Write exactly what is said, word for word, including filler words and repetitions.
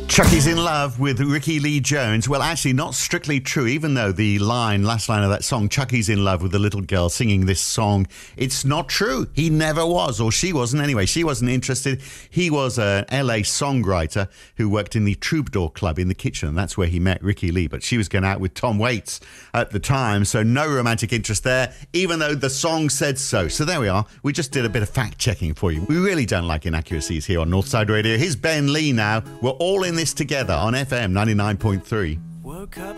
Chucky's in love with Ricky Lee Jones. Well, actually, not strictly true, even though the line, last line of that song, Chucky's in love with the little girl singing this song, it's not true. He never was, or she wasn't anyway. She wasn't interested. He was an L A songwriter who worked in the Troubadour Club in the kitchen, and that's where he met Ricky Lee. But she was going out with Tom Waits at the time, so no romantic interest there, even though the song said so. So there we are. We just did a bit of fact-checking for you. We really don't like inaccuracies here on Northside Radio. Here's Ben Lee now. We're all in this together on F M ninety-nine point three. Woke up